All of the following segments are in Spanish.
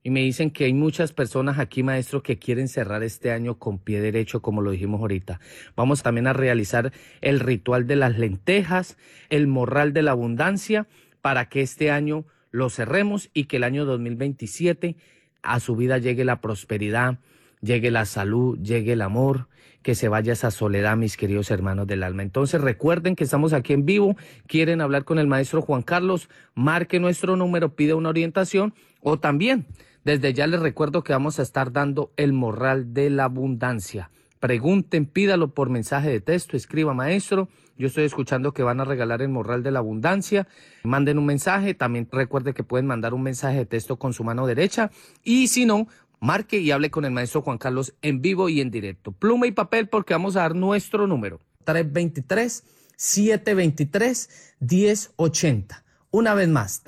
Y me dicen que hay muchas personas aquí, maestro, que quieren cerrar este año con pie derecho, como lo dijimos ahorita. Vamos también a realizar el ritual de las lentejas, el morral de la abundancia, para que este año lo cerremos y que el año 2027 a su vida llegue la prosperidad, llegue la salud, llegue el amor, que se vaya esa soledad, mis queridos hermanos del alma. Entonces recuerden que estamos aquí en vivo, quieren hablar con el maestro Juan Carlos, marque nuestro número, pide una orientación o también, desde ya les recuerdo que vamos a estar dando el morral de la abundancia. Pregunten, pídalo por mensaje de texto, escriba maestro, yo estoy escuchando que van a regalar el morral de la abundancia, manden un mensaje, también recuerde que pueden mandar un mensaje de texto con su mano derecha y si no, marque y hable con el maestro Juan Carlos en vivo y en directo. Pluma y papel porque vamos a dar nuestro número. 323-723-1080. Una vez más,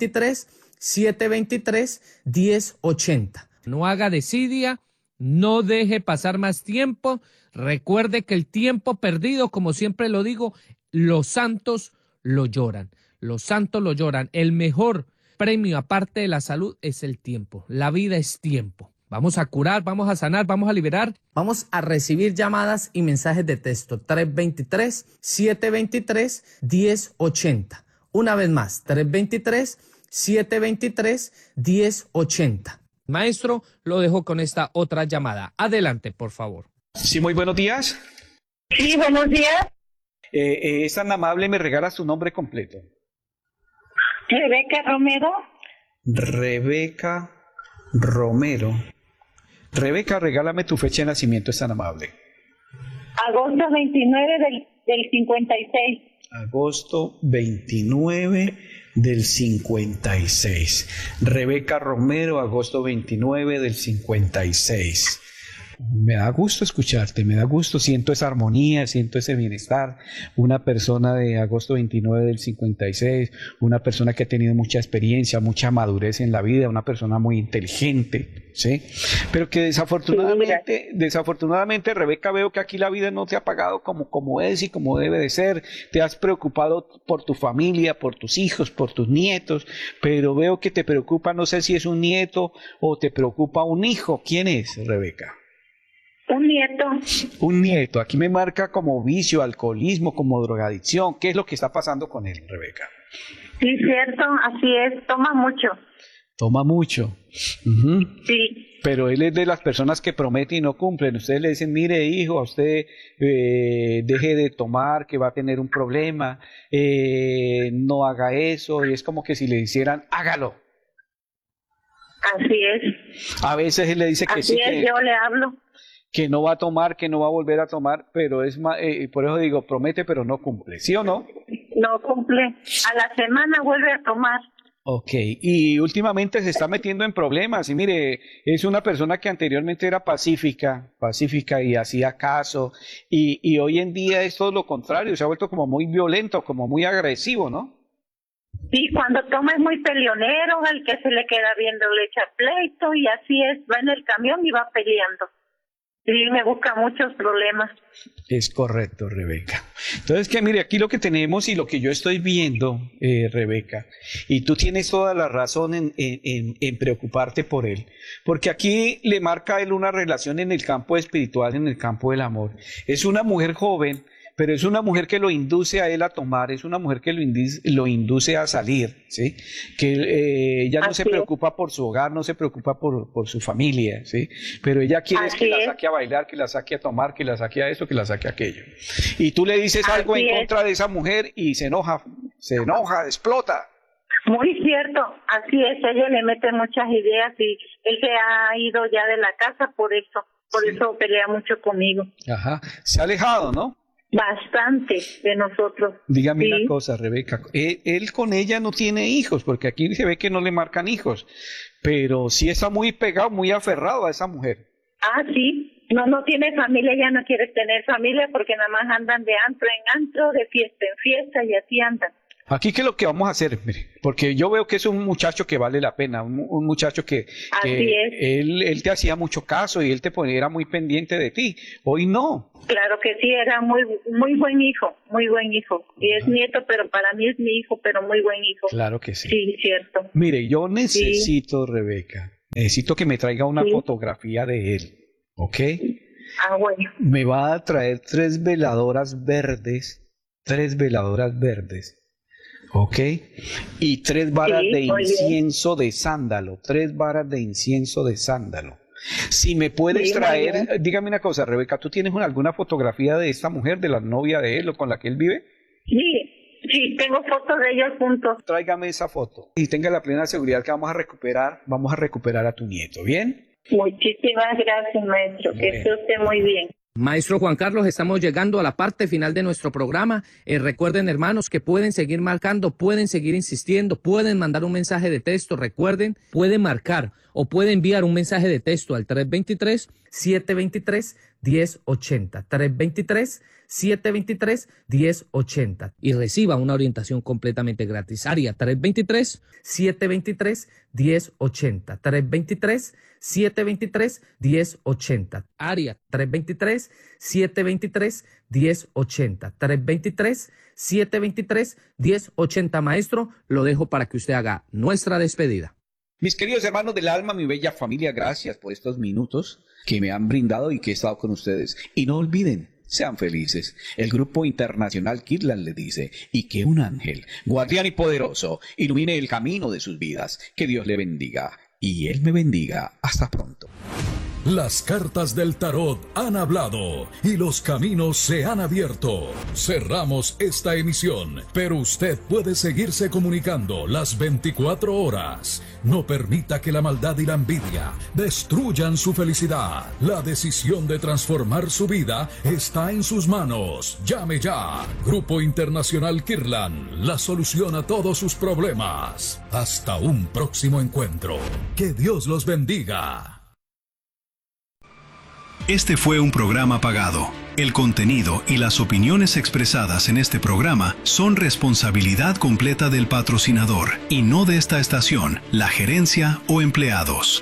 323-723-1080. No haga desidia, no deje pasar más tiempo. Recuerde que el tiempo perdido, como siempre lo digo, los santos lo lloran. Los santos lo lloran. El mejor premio, aparte de la salud, es el tiempo. La vida es tiempo. Vamos a curar, vamos a sanar, vamos a liberar. Vamos a recibir llamadas y mensajes de texto. 323-723-1080. Una vez más, 323-723-1080. Maestro, lo dejo con esta otra llamada. Adelante, por favor. Sí, muy buenos días. Sí, buenos días. Es tan amable, me regala su nombre completo. Rebeca Romero. Rebeca Romero. Rebeca, regálame tu fecha de nacimiento, es tan amable. Agosto 29 del 56. Agosto 29 del 56. Rebeca Romero, agosto 29 del 56. Me da gusto escucharte, me da gusto, siento esa armonía, siento ese bienestar. Una persona de agosto 29 del 56, una persona que ha tenido mucha experiencia, mucha madurez en la vida, una persona muy inteligente, ¿sí? Pero que desafortunadamente, Rebeca, veo que aquí la vida no te ha pagado como es y como debe de ser. Te has preocupado por tu familia, por tus hijos, por tus nietos, pero veo que te preocupa, no sé si es un nieto o te preocupa un hijo. ¿Quién es, Rebeca? Un nieto. Un nieto. Aquí me marca como vicio, alcoholismo, como drogadicción. ¿Qué es lo que está pasando con él, Rebeca? Sí, cierto, así es. Toma mucho. Toma mucho. Uh-huh. Sí. Pero él es de las personas que prometen y no cumplen. Ustedes le dicen, mire, hijo, a usted deje de tomar, que va a tener un problema. No haga eso. Y es como que si le hicieran, hágalo. Así es. A veces él le dice que así sí. Así es, yo le hablo. Que no va a tomar, que no va a volver a tomar, pero es por eso digo, promete pero no cumple, ¿sí o no? No cumple, a la semana vuelve a tomar. Ok, y últimamente se está metiendo en problemas, y mire, es una persona que anteriormente era pacífica y hacía caso, y hoy en día es todo lo contrario, se ha vuelto como muy violento, como muy agresivo, ¿no? Sí, cuando toma es muy peleonero, el que se le queda viendo le echa pleito, y así es, va en el camión y va peleando. Sí, me busca muchos problemas. Es correcto, Rebeca. Entonces, que mire, aquí lo que tenemos y lo que yo estoy viendo, Rebeca, y tú tienes toda la razón en preocuparte por él, porque aquí le marca a él una relación en el campo espiritual, en el campo del amor. Es una mujer joven, pero es una mujer que lo induce a él a tomar, es una mujer que lo induce a salir, ¿sí? Que ella no se preocupa por su hogar, no se preocupa por su familia, ¿sí? Pero ella quiere que la saque a bailar, que la saque a tomar, que la saque a eso, que la saque a aquello. Y tú le dices algo en contra de esa mujer y se enoja, explota. Muy cierto, así es, ella le mete muchas ideas y él se ha ido ya de la casa por eso pelea mucho conmigo. Ajá, se ha alejado, ¿no? Bastante de nosotros. Dígame una cosa, Rebeca, él con ella no tiene hijos, porque aquí se ve que no le marcan hijos, pero sí está muy pegado, muy aferrado a esa mujer. Ah, sí, no tiene familia, ya no quiere tener familia porque nada más andan de antro en antro, de fiesta en fiesta y así andan. Aquí, ¿qué es lo que vamos a hacer? Mire, porque yo veo que es un muchacho que vale la pena, un muchacho que él te hacía mucho caso y él era muy pendiente de ti. Hoy no. Claro que sí, era muy buen hijo, muy buen hijo. Y es nieto, pero para mí es mi hijo, pero muy buen hijo. Claro que sí. Sí, cierto. Mire, yo necesito, Rebeca, Necesito que me traiga una Sí. fotografía de él, ¿ok? Ah, bueno. Me va a traer 3 veladoras verdes, ¿ok? Y 3 varas Sí, de muy bien. incienso de sándalo, 3 varas de incienso de sándalo. Si me puedes Sí, muy traer, bien. dígame una cosa, Rebeca, ¿tú tienes alguna fotografía de esta mujer, de la novia de él o con la que él vive? Sí, tengo fotos de ellos juntos. Tráigame esa foto y tenga la plena seguridad que vamos a recuperar a tu nieto, ¿bien? Muchísimas gracias, maestro. Que Bueno. esté usted muy bien. Maestro Juan Carlos, estamos llegando a la parte final de nuestro programa. Recuerden, hermanos, que pueden seguir marcando, pueden seguir insistiendo, pueden mandar un mensaje de texto. Recuerden, pueden marcar o pueden enviar un mensaje de texto al 323-723-1080. 323-723-1080. Y reciba una orientación completamente gratis. Área 323-723-1080. 323-723-1080. Área 323-723-1080. 323-723-1080. Maestro, lo dejo para que usted haga nuestra despedida. Mis queridos hermanos del alma, mi bella familia, gracias por estos minutos que me han brindado y que he estado con ustedes. Y no olviden, sean felices. El Grupo Internacional Kirtland les dice, y que un ángel, guardián y poderoso, ilumine el camino de sus vidas. Que Dios le bendiga. Y Él me bendiga. Hasta pronto. Las cartas del tarot han hablado y los caminos se han abierto. Cerramos esta emisión, pero usted puede seguirse comunicando las 24 horas. No permita que la maldad y la envidia destruyan su felicidad. La decisión de transformar su vida está en sus manos. Llame ya. Grupo Internacional Kirtland, la solución a todos sus problemas. Hasta un próximo encuentro. Que Dios los bendiga. Este fue un programa pagado. El contenido y las opiniones expresadas en este programa son responsabilidad completa del patrocinador y no de esta estación, la gerencia o empleados.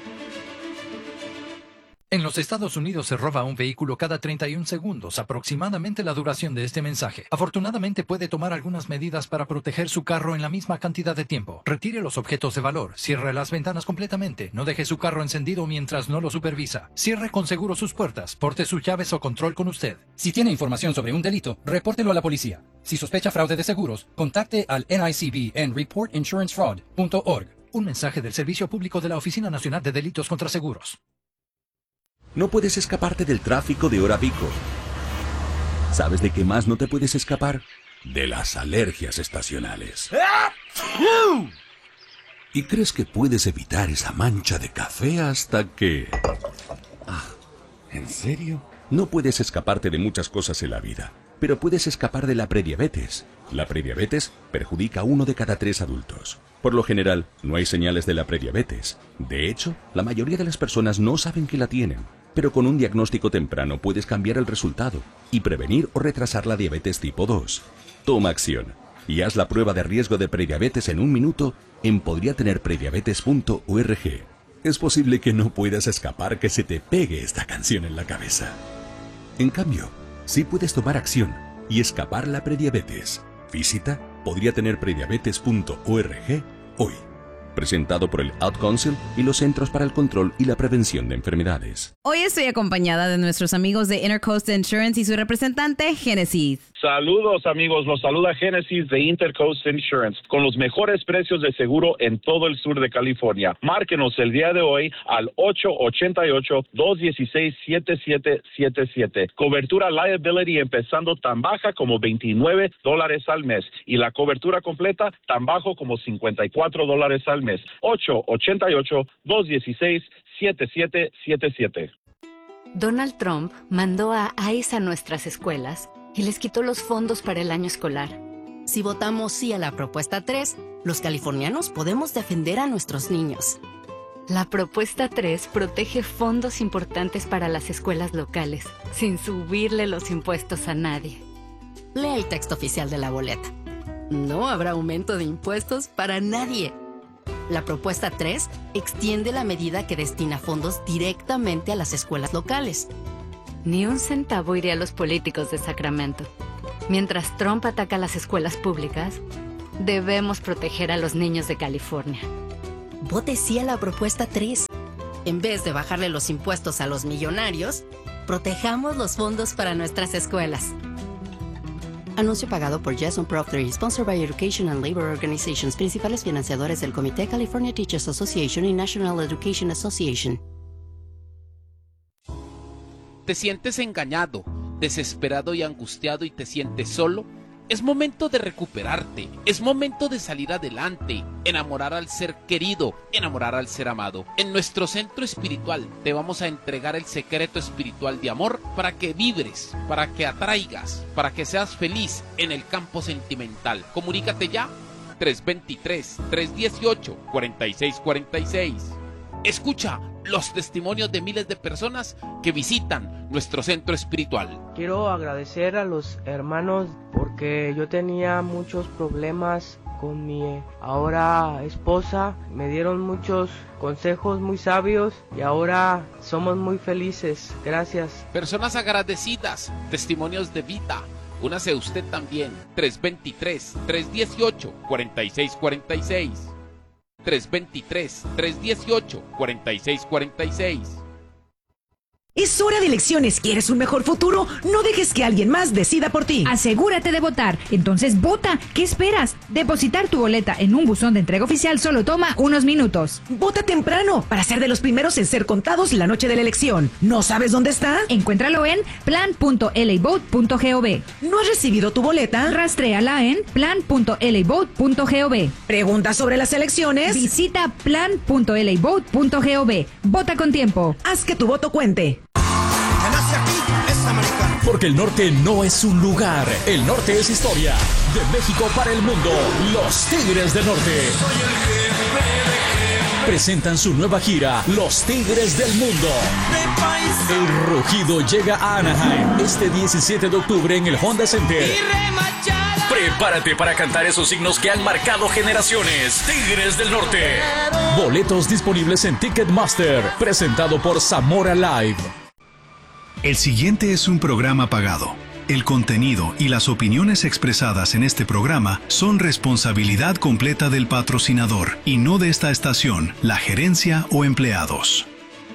En los Estados Unidos se roba un vehículo cada 31 segundos, aproximadamente la duración de este mensaje. Afortunadamente puede tomar algunas medidas para proteger su carro en la misma cantidad de tiempo. Retire los objetos de valor, cierre las ventanas completamente, no deje su carro encendido mientras no lo supervisa. Cierre con seguro sus puertas, porte sus llaves o control con usted. Si tiene información sobre un delito, repórtelo a la policía. Si sospecha fraude de seguros, contacte al NICB en reportinsuranceFraud.org. Un mensaje del Servicio Público de la Oficina Nacional de Delitos contra Seguros. No puedes escaparte del tráfico de hora pico. ¿Sabes de qué más no te puedes escapar? De las alergias estacionales. Y crees que puedes evitar esa mancha de café hasta que... ¿En serio? No puedes escaparte de muchas cosas en la vida, pero puedes escapar de la prediabetes. La prediabetes perjudica a 1 de cada 3 adultos. Por lo general, no hay señales de la prediabetes. De hecho, la mayoría de las personas no saben que la tienen. Pero con un diagnóstico temprano puedes cambiar el resultado y prevenir o retrasar la diabetes tipo 2. Toma acción y haz la prueba de riesgo de prediabetes en 1 minuto en podriatenerprediabetes.org. Es posible que no puedas escapar que se te pegue esta canción en la cabeza. En cambio, sí puedes tomar acción y escapar la prediabetes. Visita podriatenerprediabetes.org hoy. Presentado por el Ad Council y los Centros para el Control y la Prevención de Enfermedades. Hoy estoy acompañada de nuestros amigos de Intercoast Insurance y su representante, Genesis. Saludos amigos, los saluda Genesis de Intercoast Insurance con los mejores precios de seguro en todo el sur de California. Márquenos el día de hoy al 888-216-7777. Cobertura liability empezando tan baja como $29 al mes y la cobertura completa tan bajo como $54 al mes. 888-216-7777. Donald Trump mandó a ICE a nuestras escuelas y les quitó los fondos para el año escolar. Si votamos sí a la propuesta 3, los californianos podemos defender a nuestros niños. La propuesta 3 protege fondos importantes para las escuelas locales, sin subirle los impuestos a nadie. Lea el texto oficial de la boleta. No habrá aumento de impuestos para nadie. La propuesta 3 extiende la medida que destina fondos directamente a las escuelas locales. Ni un centavo iría a los políticos de Sacramento. Mientras Trump ataca las escuelas públicas, debemos proteger a los niños de California. vote sí a la propuesta 3. En vez de bajarle los impuestos a los millonarios, protejamos los fondos para nuestras escuelas. Anuncio pagado por Jason Prop 3, sponsored by Education and Labor Organizations, principales financiadores del Comité California Teachers Association y National Education Association. ¿Te sientes engañado, desesperado y angustiado y te sientes solo? Es momento de recuperarte, es momento de salir adelante, enamorar al ser querido, enamorar al ser amado. En nuestro centro espiritual te vamos a entregar el secreto espiritual de amor para que vibres, para que atraigas, para que seas feliz en el campo sentimental. Comunícate ya, 323-318-4646. Escucha los testimonios de miles de personas que visitan nuestro centro espiritual. Quiero agradecer a los hermanos porque yo tenía muchos problemas con mi ahora esposa. Me dieron muchos consejos muy sabios y ahora somos muy felices. Gracias. Personas agradecidas, testimonios de vida. Únase usted también. 323-318-4646. 323-318-4646. Es hora de elecciones. ¿Quieres un mejor futuro? No dejes que alguien más decida por ti. Asegúrate de votar. Entonces vota. ¿Qué esperas? Depositar tu boleta en un buzón de entrega oficial solo toma unos minutos. Vota temprano para ser de los primeros en ser contados la noche de la elección. ¿No sabes dónde está? Encuéntralo en plan.lavote.gov. ¿No has recibido tu boleta? Rastréala en plan.lavote.gov. ¿Preguntas sobre las elecciones? Visita plan.lavote.gov. Vota con tiempo. Haz que tu voto cuente. Porque el norte no es un lugar, el norte es historia. De México para el mundo, los Tigres del Norte presentan su nueva gira, Los Tigres del Mundo. El rugido llega a Anaheim este 17 de octubre en el Honda Center. Prepárate para cantar esos signos que han marcado generaciones. Tigres del Norte. Boletos disponibles en Ticketmaster, presentado por Zamora Live. El siguiente es un programa pagado. El contenido y las opiniones expresadas en este programa son responsabilidad completa del patrocinador y no de esta estación, la gerencia o empleados.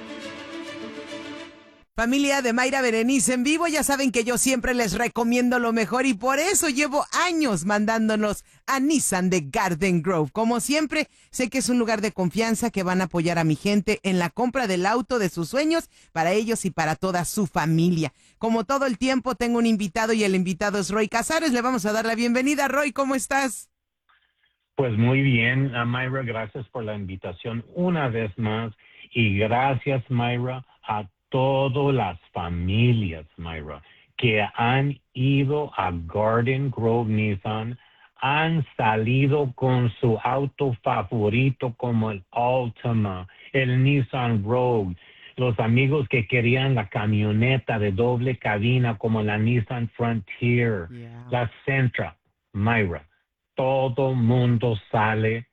Familia de Mayra Berenice en vivo, ya saben que yo siempre les recomiendo lo mejor y por eso llevo años mandándonos a Nissan de Garden Grove. Como siempre, sé que es un lugar de confianza que van a apoyar a mi gente en la compra del auto de sus sueños para ellos y para toda su familia. Como todo el tiempo, tengo un invitado y el invitado es Roy Casares. Le vamos a dar la bienvenida. Roy, ¿cómo estás? Pues muy bien, Mayra, gracias por la invitación una vez más y gracias, Mayra, a todas las familias, Mayra, que han ido a Garden Grove Nissan, han salido con su auto favorito como el Altima, el Nissan Rogue, los amigos que querían la camioneta de doble cabina como la Nissan Frontier, la Sentra, Mayra, todo mundo sale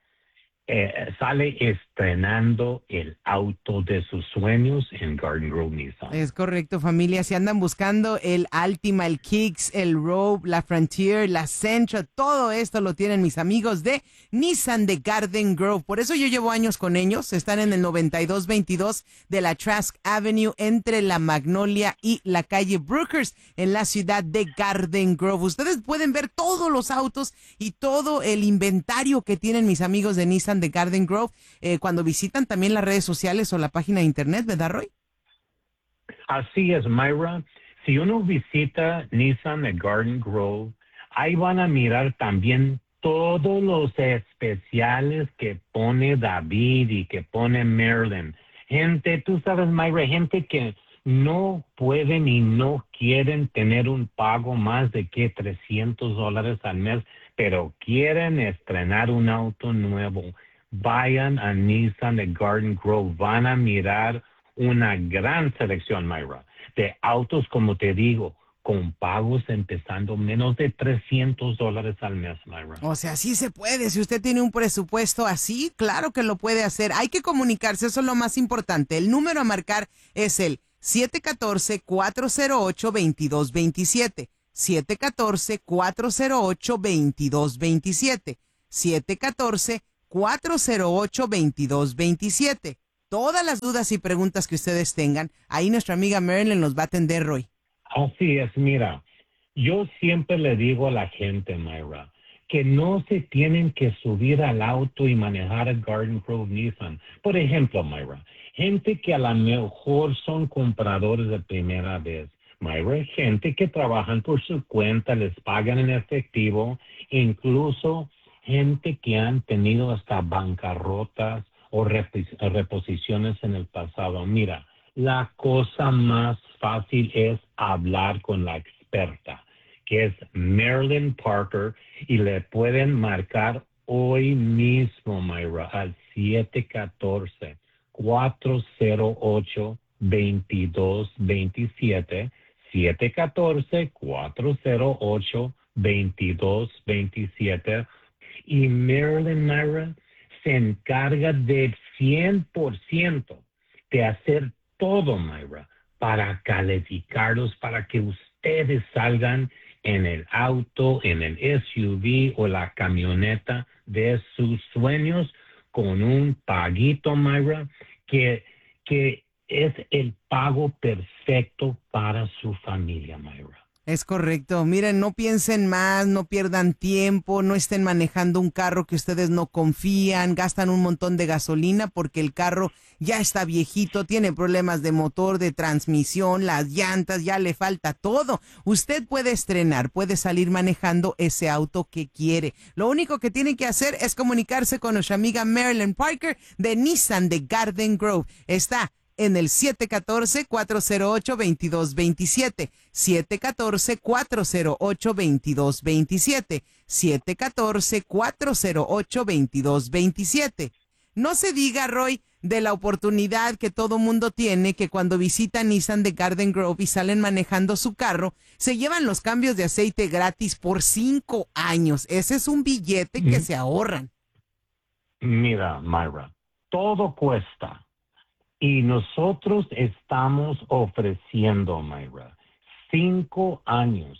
estrenando el auto de sus sueños en Garden Grove Nissan. Es correcto, familia. Si andan buscando el Altima, el Kicks, el Rogue, la Frontier, la Sentra, todo esto lo tienen mis amigos de Nissan de Garden Grove. Por eso yo llevo años con ellos. Están en el 9222 de la Trask Avenue entre la Magnolia y la calle Brookers en la ciudad de Garden Grove. Ustedes pueden ver todos los autos y todo el inventario que tienen mis amigos de Nissan de Garden Grove cuando visitan también las redes sociales o la página de internet, ¿verdad, Roy? Así es, Mayra. Si uno visita Nissan de Garden Grove, ahí van a mirar también todos los especiales que pone David y que pone Marilyn. Gente, tú sabes, Mayra, gente que no pueden y no quieren tener un pago más de que $300 al mes, pero quieren estrenar un auto nuevo. Vayan a Nissan de Garden Grove, van a mirar una gran selección, Mayra, de autos, como te digo, con pagos empezando menos de $300 al mes, Mayra. O sea, sí se puede. Si usted tiene un presupuesto así, claro que lo puede hacer. Hay que comunicarse, eso es lo más importante. El número a marcar es el 714-408-2227. 714-408-2227. 714-408-2227. Todas las dudas y preguntas que ustedes tengan, ahí nuestra amiga Marilyn los va a atender, Roy. Así es, mira, yo siempre le digo a la gente, Mayra, que no se tienen que subir al auto y manejar a Garden Grove Nissan. Por ejemplo, Mayra, gente que a lo mejor son compradores de primera vez. Mayra, gente que trabajan por su cuenta, les pagan en efectivo, incluso gente que han tenido hasta bancarrotas o reposiciones en el pasado. Mira, la cosa más fácil es hablar con la experta, que es Marilyn Parker, y le pueden marcar hoy mismo, Mayra, al 714-408-2227, 714-408-2227, y Marilyn, Mayra, se encarga del 100% de hacer todo, Mayra, para calificarlos, para que ustedes salgan en el auto, en el SUV o la camioneta de sus sueños con un paguito, Mayra, que es el pago perfecto para su familia, Mayra. Es correcto. Miren, no piensen más, no pierdan tiempo, no estén manejando un carro que ustedes no confían, gastan un montón de gasolina porque el carro ya está viejito, tiene problemas de motor, de transmisión, las llantas, ya le falta todo. Usted puede estrenar, puede salir manejando ese auto que quiere. Lo único que tiene que hacer es comunicarse con nuestra amiga Marilyn Parker de Nissan de Garden Grove. Está en el 714-408-2227, 714-408-2227, 714-408-2227. No se diga, Roy, de la oportunidad que todo mundo tiene, que cuando visitan Nissan de Garden Grove y salen manejando su carro, se llevan los cambios de aceite gratis por 5 años. Ese es un billete que se ahorran. Mira, Mayra, todo cuesta. Y nosotros estamos ofreciendo, Mayra, 5 años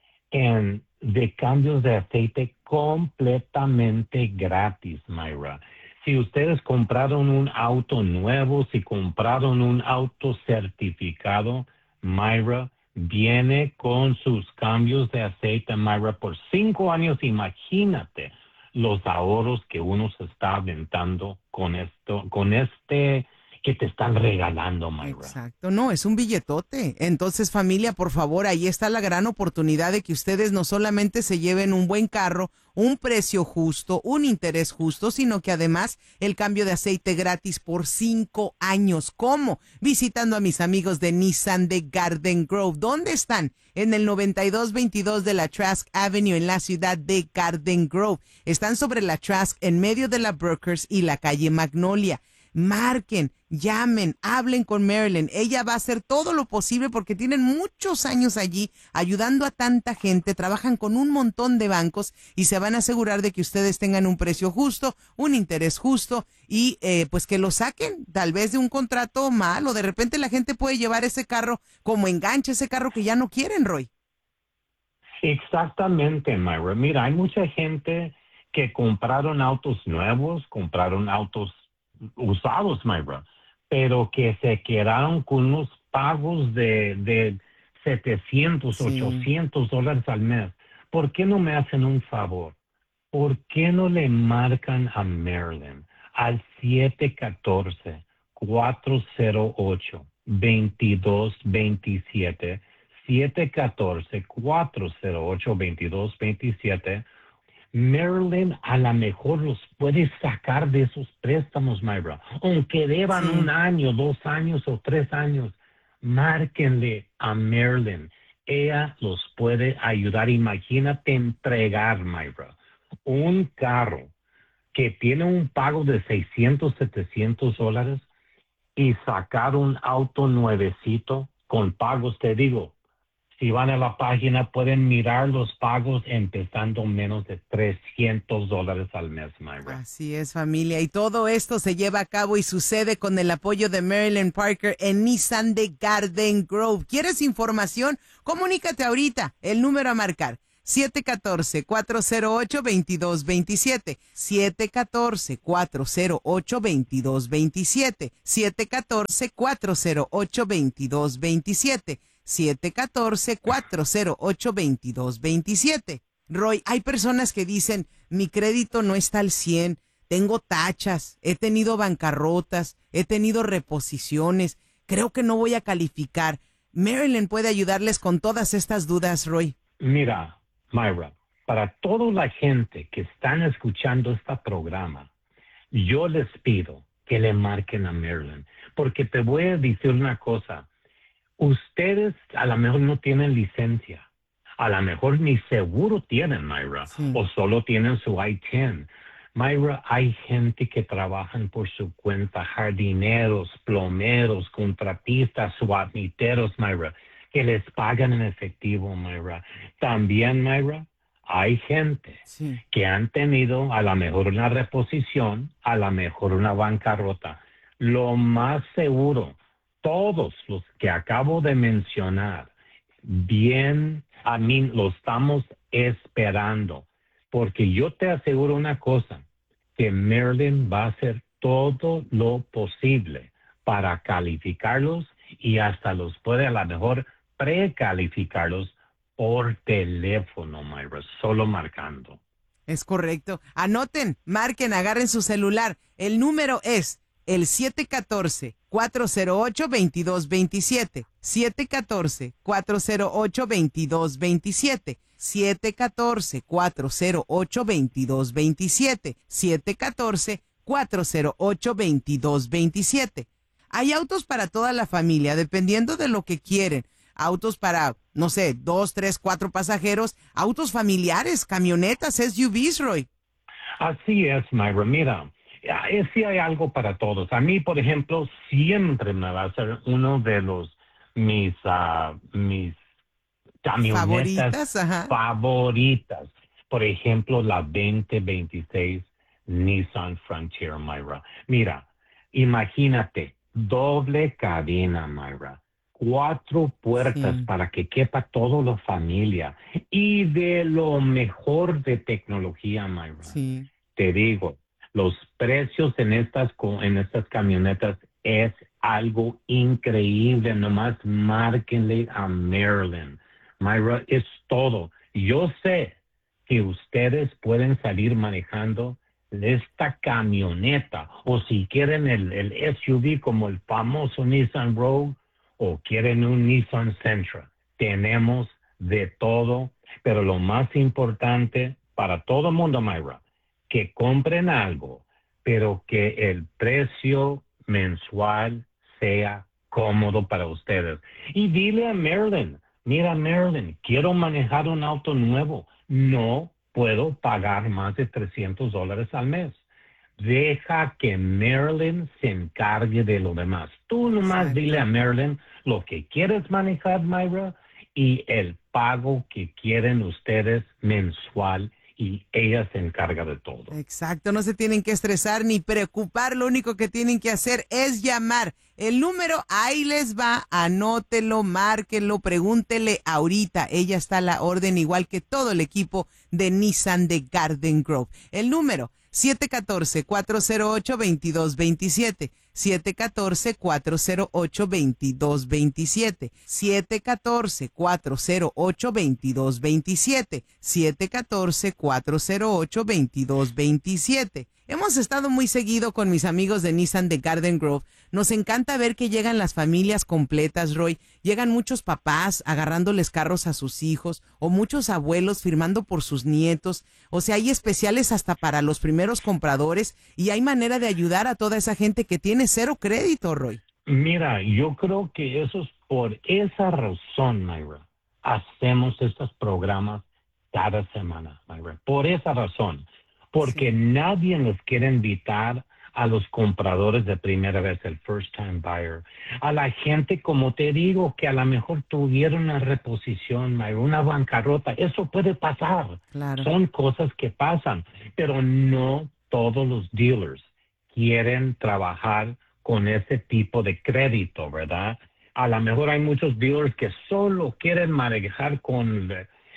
de cambios de aceite completamente gratis, Mayra. Si ustedes compraron un auto nuevo, si compraron un auto certificado, Mayra, viene con sus cambios de aceite, Mayra, por 5 años. Imagínate los ahorros que uno se está aventando con este que te están regalando, Mayra. Exacto, no, es un billetote. Entonces, familia, por favor, ahí está la gran oportunidad de que ustedes no solamente se lleven un buen carro, un precio justo, un interés justo, sino que además el cambio de aceite gratis por 5 años. ¿Cómo? Visitando a mis amigos de Nissan de Garden Grove. ¿Dónde están? En el 9222 de la Trask Avenue en la ciudad de Garden Grove. Están sobre la Trask en medio de la Brokers y la calle Magnolia. Marquen, llamen, hablen con Marilyn. Ella va a hacer todo lo posible porque tienen muchos años allí ayudando a tanta gente, trabajan con un montón de bancos y se van a asegurar de que ustedes tengan un precio justo, un interés justo y pues que lo saquen tal vez de un contrato mal, o de repente la gente puede llevar ese carro como enganche, ese carro que ya no quieren, Roy. Exactamente, Mayra. Mira, hay mucha gente que compraron autos nuevos, compraron autos usados, Mayra, pero que se quedaron con unos pagos de 700, sí, $800 al mes. ¿Por qué no me hacen un favor? ¿Por qué no le marcan a Marilyn al 714-408-2227, 714-408-2227? Marilyn a lo mejor los puede sacar de esos préstamos, Mayra. Aunque deban 1 año, 2 años o 3 años, márquenle a Marilyn. Ella los puede ayudar. Imagínate entregar, Mayra, un carro que tiene un pago de $600, $700 y sacar un auto nuevecito con pagos, te digo. Si van a la página, pueden mirar los pagos empezando menos de $300 al mes, Mayra. Así es, familia. Y todo esto se lleva a cabo y sucede con el apoyo de Marilyn Parker en Nissan de Garden Grove. ¿Quieres información? Comunícate ahorita. El número a marcar: 714-408-2227. 714-408-2227. 714-408-2227. 714-408-2227. Roy, hay personas que dicen, mi crédito no está al 100, tengo tachas, he tenido bancarrotas, he tenido reposiciones, creo que no voy a calificar. Marilyn puede ayudarles con todas estas dudas, Roy. Mira, Myra, para toda la gente que están escuchando este programa, yo les pido que le marquen a Marilyn, porque te voy a decir una cosa. Ustedes a lo mejor no tienen licencia. A lo mejor ni seguro tienen, Myra, o solo tienen su I-10. Myra, hay gente que trabajan por su cuenta, jardineros, plomeros, contratistas, suaviteros, Myra, que les pagan en efectivo, Myra. También, Myra, hay gente que han tenido a lo mejor una reposición, a lo mejor una bancarrota. Lo más seguro, todos los que acabo de mencionar, bien, a mí lo estamos esperando, porque yo te aseguro una cosa, que Marilyn va a hacer todo lo posible para calificarlos y hasta los puede a lo mejor precalificarlos por teléfono, Myra, solo marcando. Es correcto. Anoten, marquen, agarren su celular. El número es el 714-408-2227. 714-408-2227. 714-408-2227. 714-408-2227. Hay autos para toda la familia, dependiendo de lo que quieren. Autos para, no sé, 2, 3, 4 pasajeros. Autos familiares, camionetas, SUVs, Roy. Así es, Myra. Mira, sí hay algo para todos. A mí, por ejemplo, siempre me va a ser uno de mis camionetas favoritas. Por ejemplo, la 2026 Nissan Frontier, Myra. Mira, imagínate, doble cabina, Myra. 4 puertas para que quepa toda la familia. Y de lo mejor de tecnología, Myra. Te digo, los precios en estas camionetas es algo increíble. Nomás márquenle a Marilyn. Myra, es todo. Yo sé que ustedes pueden salir manejando esta camioneta, o si quieren el SUV como el famoso Nissan Rogue, o quieren un Nissan Sentra. Tenemos de todo, pero lo más importante para todo el mundo, Myra, que compren algo, pero que el precio mensual sea cómodo para ustedes. Y dile a Marilyn, mira Marilyn, quiero manejar un auto nuevo, no puedo pagar más de $300 al mes. Deja que Marilyn se encargue de lo demás. Tú nomás dile a Marilyn lo que quieres manejar, Myra, y el pago que quieren ustedes mensual, y ella se encarga de todo. Exacto, no se tienen que estresar ni preocupar, lo único que tienen que hacer es llamar. El número ahí les va, anótelo, márquenlo, pregúntele ahorita. Ella está a la orden, igual que todo el equipo de Nissan de Garden Grove. El número 714-408-2227. 714-408-2227. 714-408-2227. 714-408-2227. Hemos estado muy seguido con mis amigos de Nissan de Garden Grove. Nos encanta ver que llegan las familias completas, Roy. Llegan muchos papás agarrándoles carros a sus hijos, o muchos abuelos firmando por sus nietos. O sea, hay especiales hasta para los primeros compradores, y hay manera de ayudar a toda esa gente que tiene cero crédito, Roy. Mira, yo creo que eso es por esa razón, Myra. Hacemos estos programas cada semana, Myra. Por esa razón. Porque nadie nos quiere invitar a los compradores de primera vez, el first time buyer, a la gente, como te digo, que a lo mejor tuvieron una reposición, una bancarrota. Eso puede pasar. Claro. Son cosas que pasan, pero no todos los dealers quieren trabajar con ese tipo de crédito, ¿verdad? A lo mejor hay muchos dealers que solo quieren manejar con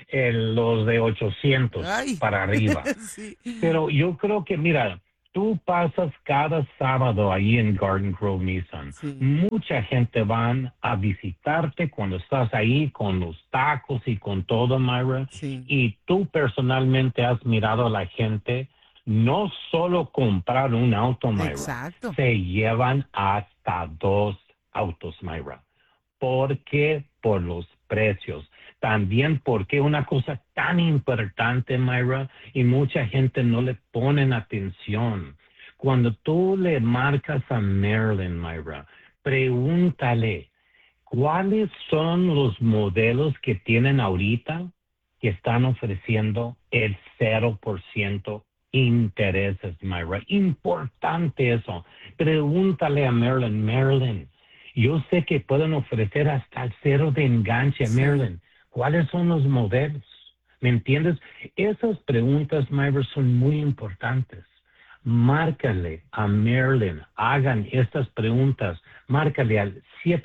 los de 800 para arriba. Sí. Pero yo creo que, mira, tú pasas cada sábado ahí en Garden Grove Nissan. Mucha gente van a visitarte cuando estás ahí con los tacos y con todo, Myra. Y tú personalmente has mirado a la gente no solo comprar un auto, Myra. Exacto. Se llevan hasta 2 autos, Myra. Porque por los precios. También porque una cosa tan importante, Myra, y mucha gente no le ponen atención. Cuando tú le marcas a Marilyn, Myra, pregúntale, ¿cuáles son los modelos que tienen ahorita que están ofreciendo el 0% intereses, Myra? Importante eso. Pregúntale a Marilyn, Marilyn, yo sé que pueden ofrecer hasta el 0 de enganche, Marilyn. ¿Cuáles son los modelos? ¿Me entiendes? Esas preguntas, Myra, son muy importantes. Márcale a Marilyn, hagan estas preguntas. Márcale al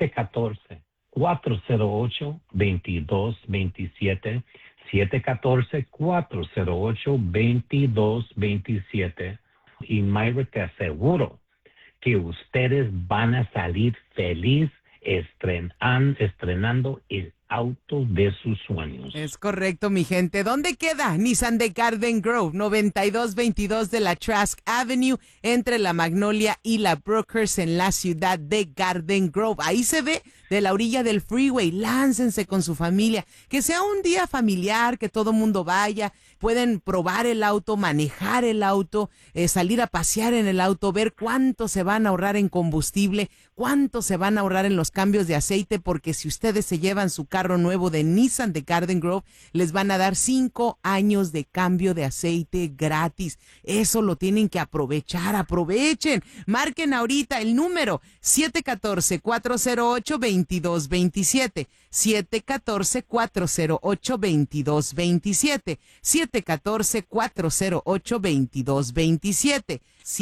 714-408-2227. 714-408-2227. Y Myra, te aseguro que ustedes van a salir feliz estrenando el auto de sus sueños. Es correcto, mi gente. ¿Dónde queda? Nissan de Garden Grove, 9222 de la Trask Avenue, entre la Magnolia y la Brookhurst, en la ciudad de Garden Grove. Ahí se ve de la orilla del freeway. Láncense con su familia. Que sea un día familiar, que todo mundo vaya. Pueden probar el auto, manejar el auto, salir a pasear en el auto, ver cuánto se van a ahorrar en combustible, cuánto se van a ahorrar en los cambios de aceite, porque si ustedes se llevan su carro nuevo de Nissan de Garden Grove, les van a dar 5 años de cambio de aceite gratis. Eso lo tienen que aprovechar. Aprovechen. Marquen ahorita el número 714-408-2227. 714-408-2227. 714-408-2227.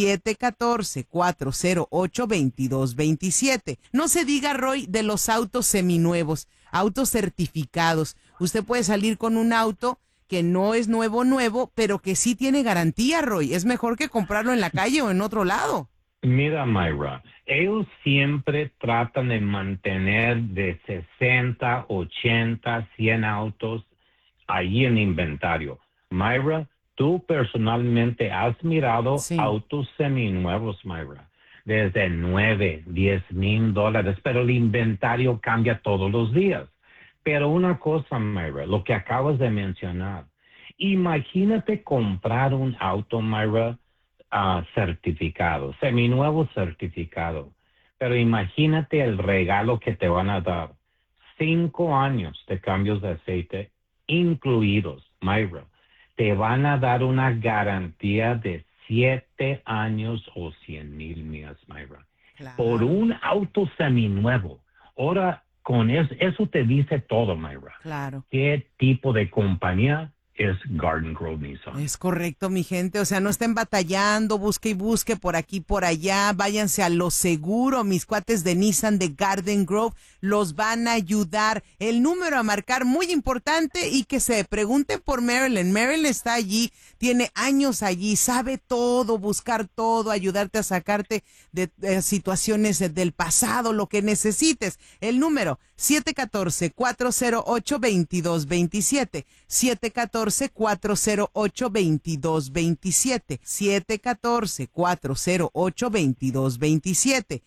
714-408-2227. No se diga, Roy, de los autos seminuevos, autos certificados. Usted puede salir con un auto que no es nuevo, pero que sí tiene garantía, Roy. Es mejor que comprarlo en la calle o en otro lado. Mira, Myra, ellos siempre tratan de mantener de 60, 80, 100 autos ahí en inventario. Myra, tú personalmente has mirado autos seminuevos, Myra, desde 9, 10 mil dólares, pero el inventario cambia todos los días. Pero una cosa, Myra, lo que acabas de mencionar, imagínate comprar un auto, Myra, certificado, seminuevo certificado, pero imagínate el regalo que te van a dar. 5 años de cambios de aceite incluidos, Myra. Te van a dar una garantía de 7 años o 100,000 millas, Myra. Claro. Por un auto seminuevo. Ahora, con eso te dice todo, Myra. Claro. ¿Qué tipo de compañía es Garden Grove Nissan? Es correcto, mi gente. O sea, no estén batallando, busque y busque por aquí, por allá. Váyanse a lo seguro. Mis cuates de Nissan de Garden Grove los van a ayudar. El número a marcar, muy importante, y que se pregunten por Marilyn. Marilyn está allí, tiene años allí, sabe todo, buscar todo, ayudarte a sacarte de situaciones del pasado, lo que necesites. El número 714-408-2227. 714-408-2227. 714-408-2227.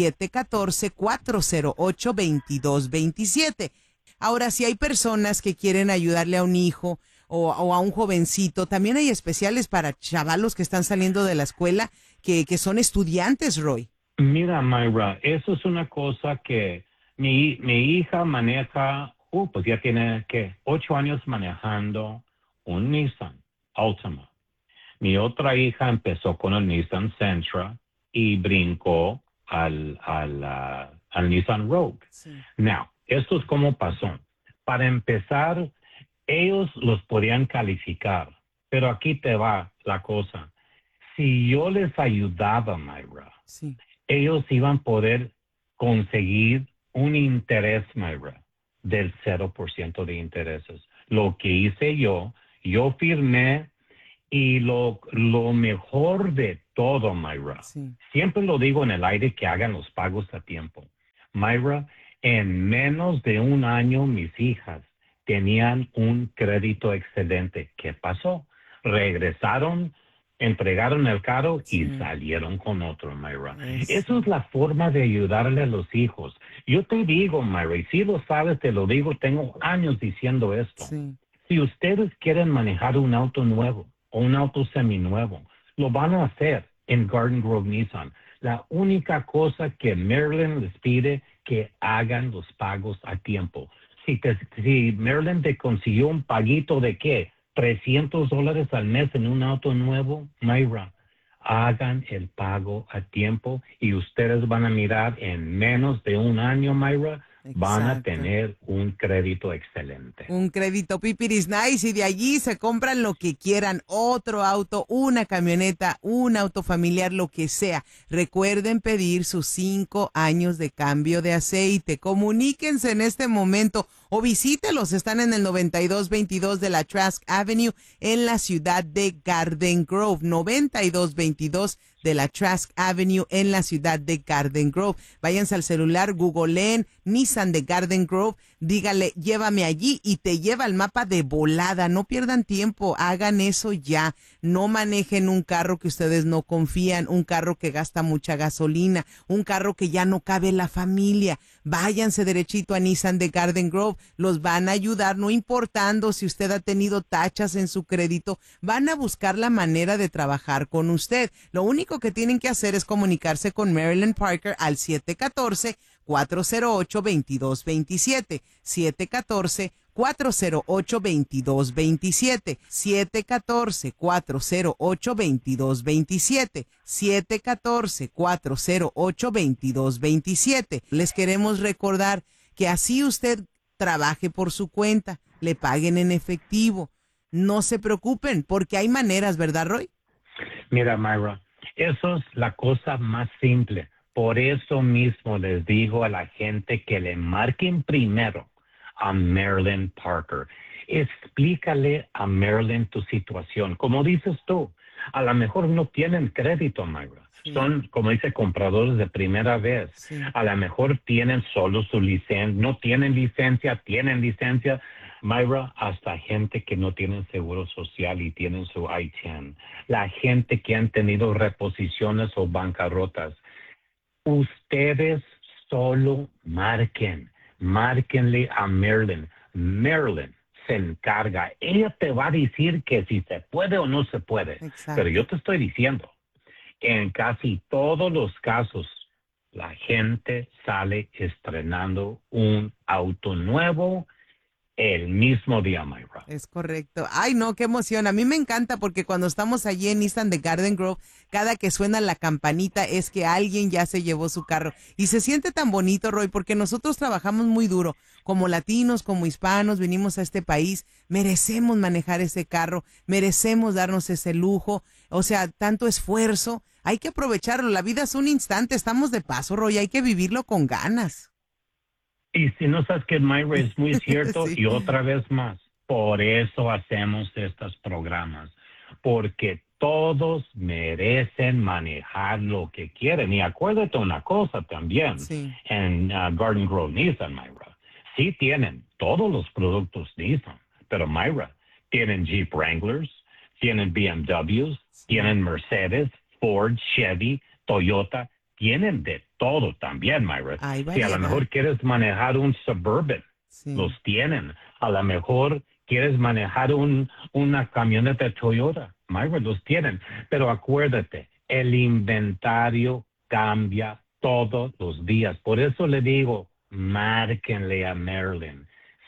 714-408-2227. Ahora, si hay personas que quieren ayudarle a un hijo o a un jovencito, también hay especiales para chavalos que están saliendo de la escuela, que son estudiantes, Roy. Mira, Myra, eso es una cosa que mi hija maneja, pues ya tiene, 8 años manejando un Nissan Altima. Mi otra hija empezó con el Nissan Sentra y brincó al Nissan Rogue. Sí. Now, esto es como pasó. Para empezar, ellos los podían calificar, pero aquí te va la cosa. Si yo les ayudaba, Myra, ellos iban a poder conseguir un interés, Myra, del 0% de intereses. lo que hice yo firmé, y lo mejor de todo, Mayra, siempre lo digo en el aire, que hagan los pagos a tiempo. Mayra, en menos de un año mis hijas tenían un crédito excelente. ¿Qué pasó? Regresaron, entregaron el carro y salieron con otro, Mayra. Eso es la forma de ayudarle a los hijos. Yo te digo, Mayra, y si lo sabes, te lo digo, tengo años diciendo esto. Si ustedes quieren manejar un auto nuevo o un auto seminuevo, lo van a hacer en Garden Grove Nissan. La única cosa que Marilyn les pide, que hagan los pagos a tiempo. Si Marilyn te consiguió un paguito de ¿qué? $300 al mes en un auto nuevo, Mayra, hagan el pago a tiempo y ustedes van a mirar en menos de un año, Mayra, van a tener un crédito excelente. Un crédito pipiris nice, y de allí se compran lo que quieran, otro auto, una camioneta, un auto familiar, lo que sea. Recuerden pedir sus 5 años de cambio de aceite. Comuníquense en este momento o visítelos. Están en el 9222 de la Trask Avenue en la ciudad de Garden Grove. 9222 de la Trask Avenue en la ciudad de Garden Grove. Váyanse al celular, googleen Nissan de Garden Grove, dígale, llévame allí, y te lleva el mapa de volada. No pierdan tiempo, hagan eso ya. No manejen un carro que ustedes no confían, un carro que gasta mucha gasolina, un carro que ya no cabe en la familia. Váyanse derechito a Nissan de Garden Grove, los van a ayudar, no importando si usted ha tenido tachas en su crédito, van a buscar la manera de trabajar con usted. Lo único que tienen que hacer es comunicarse con Marilyn Parker al 714-408-2227, 714-408-2227, 714-408-2227, 714-408-2227. Les queremos recordar que así usted trabaje por su cuenta, le paguen en efectivo. No se preocupen, porque hay maneras, ¿verdad, Roy? Mira, Mayra, eso es la cosa más simple. Por eso mismo les digo a la gente que le marquen primero a Marilyn Parker. Explícale a Marilyn tu situación. Como dices tú, a lo mejor no tienen crédito, Mayra. Son, como dice, compradores de primera vez. A lo mejor tienen solo su licencia, no tienen licencia, tienen licencia. Mayra, hasta gente que no tienen seguro social y tienen su I-10. La gente que han tenido reposiciones o bancarrotas. Ustedes solo márquenle a Marilyn. Marilyn se encarga. Ella te va a decir que si se puede o no se puede. Exacto. Pero yo te estoy diciendo, en casi todos los casos, la gente sale estrenando un auto nuevo el mismo día, Mayra. Es correcto. Ay, no, qué emoción. A mí me encanta porque cuando estamos allí en Nissan de Garden Grove, cada que suena la campanita es que alguien ya se llevó su carro. Y se siente tan bonito, Roy, porque nosotros trabajamos muy duro. Como latinos, como hispanos, vinimos a este país, merecemos manejar ese carro, merecemos darnos ese lujo. O sea, tanto esfuerzo, hay que aprovecharlo. La vida es un instante, estamos de paso, Roy, hay que vivirlo con ganas. Y si no sabes que Mayra es muy cierto, sí. Y otra vez más, por eso hacemos estos programas, porque todos merecen manejar lo que quieren. Y acuérdate una cosa también, en Garden Grove Nissan, Mayra, sí tienen todos los productos Nissan, pero Mayra, tienen Jeep Wranglers, tienen BMWs, tienen Mercedes, Ford, Chevy, Toyota, tienen de todo también, Mayra. Si a lo mejor quieres manejar un Suburban, los tienen. A lo mejor quieres manejar una camioneta Toyota, Mayra, los tienen. Pero acuérdate, el inventario cambia todos los días. Por eso le digo, márquenle a Marilyn,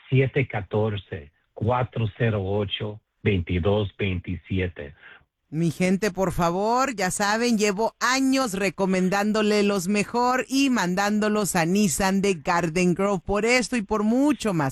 714-408-2227. Mi gente, por favor, ya saben, llevo años recomendándole los mejor y mandándolos a Nissan de Garden Grove por esto y por mucho más.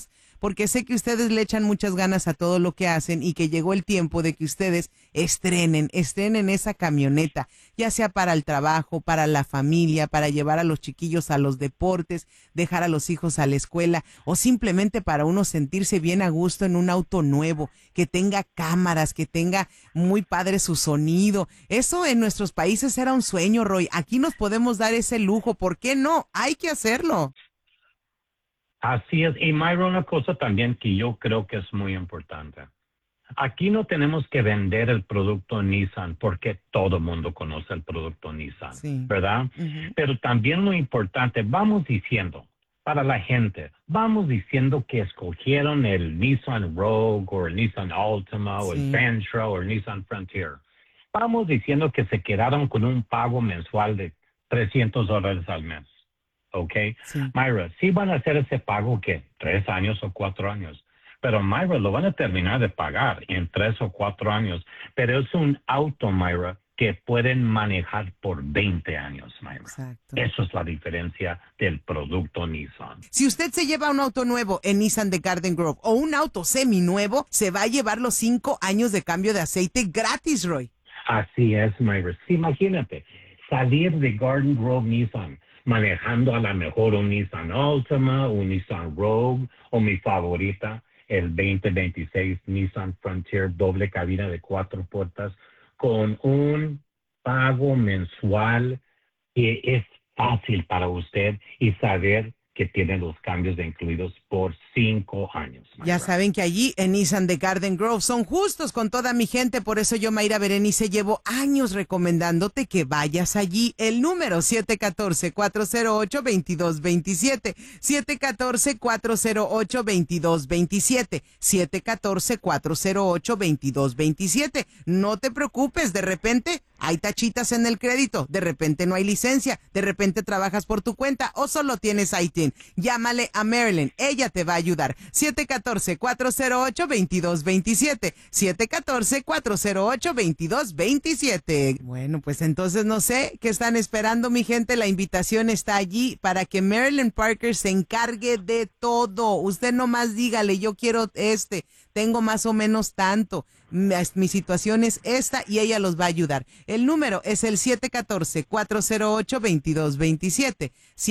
porque sé que ustedes le echan muchas ganas a todo lo que hacen y que llegó el tiempo de que ustedes estrenen esa camioneta, ya sea para el trabajo, para la familia, para llevar a los chiquillos a los deportes, dejar a los hijos a la escuela o simplemente para uno sentirse bien a gusto en un auto nuevo, que tenga cámaras, que tenga muy padre su sonido. Eso en nuestros países era un sueño, Roy. Aquí nos podemos dar ese lujo. ¿Por qué no? Hay que hacerlo. Así es. Y Mayra, una cosa también que yo creo que es muy importante. Aquí no tenemos que vender el producto Nissan porque todo el mundo conoce el producto Nissan, sí, ¿verdad? Pero también lo importante, vamos diciendo para la gente, vamos diciendo que escogieron el Nissan Rogue o el Nissan Altima o el Sentra o el Nissan Frontier. Vamos diciendo que se quedaron con un pago mensual de $300 al mes, ¿ok? Sí. Mayra, sí van a hacer ese pago, ¿qué? 3 años o 4 años. Pero, Mayra, lo van a terminar de pagar en 3 o 4 años. Pero es un auto, Mayra, que pueden manejar por 20 años, Mayra. Exacto. Eso es la diferencia del producto Nissan. Si usted se lleva un auto nuevo en Nissan de Garden Grove o un auto seminuevo, se va a llevar los 5 años de cambio de aceite gratis, Roy. Así es, Mayra. Sí, imagínate, salir de Garden Grove Nissan manejando a la mejor un Nissan Altima, un Nissan Rogue o mi favorita, el 2026 Nissan Frontier doble cabina de 4 puertas con un pago mensual que es fácil para usted y saber que tiene los cambios incluidos por 5 años. Ya saben que allí en Nissan de Garden Grove son justos con toda mi gente, por eso yo, Mayra Berenice, llevo años recomendándote que vayas allí. El número 714-408-2227, 714-408-2227, 714-408-2227. No te preocupes, de repente hay tachitas en el crédito, de repente no hay licencia, de repente trabajas por tu cuenta o solo tienes ITIN. Llámale a Marilyn, ella te va a ayudar. 714-408-2227, 714-408-2227. Bueno, pues entonces no sé qué están esperando, mi gente. La invitación está allí para que Marilyn Parker se encargue de todo. Usted nomás dígale, yo quiero tengo más o menos tanto. Mi situación es esta y ella los va a ayudar. El número es el 714-408-2227,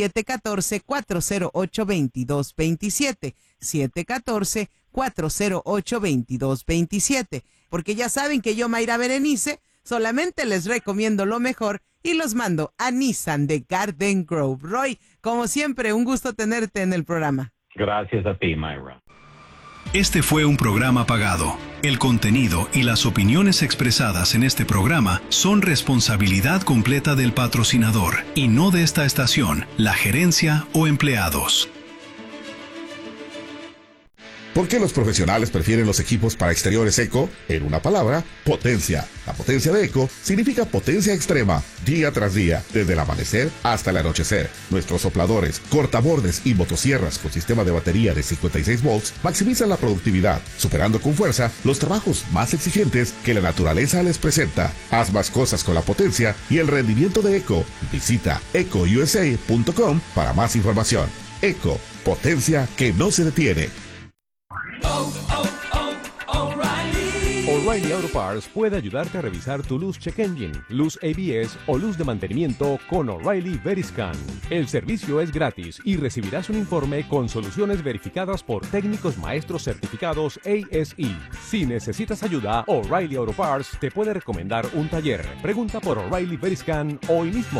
714-408-2227, 714-408-2227. Porque ya saben que yo, Mayra Berenice, solamente les recomiendo lo mejor y los mando a Nissan de Garden Grove. Roy, como siempre, un gusto tenerte en el programa. Gracias a ti, Mayra. Este fue un programa pagado. El contenido y las opiniones expresadas en este programa son responsabilidad completa del patrocinador y no de esta estación, la gerencia o empleados. ¿Por qué los profesionales prefieren los equipos para exteriores Eco? En una palabra, potencia. La potencia de Eco significa potencia extrema, día tras día, desde el amanecer hasta el anochecer. Nuestros sopladores, cortabordes y motosierras con sistema de batería de 56 volts maximizan la productividad, superando con fuerza los trabajos más exigentes que la naturaleza les presenta. Haz más cosas con la potencia y el rendimiento de Eco. Visita ecousa.com para más información. Eco, potencia que no se detiene. O'Reilly Auto Parts puede ayudarte a revisar tu luz check engine, luz ABS o luz de mantenimiento con O'Reilly Veriscan. El servicio es gratis y recibirás un informe con soluciones verificadas por técnicos maestros certificados ASE. Si necesitas ayuda, O'Reilly Auto Parts te puede recomendar un taller. Pregunta por O'Reilly Veriscan hoy mismo.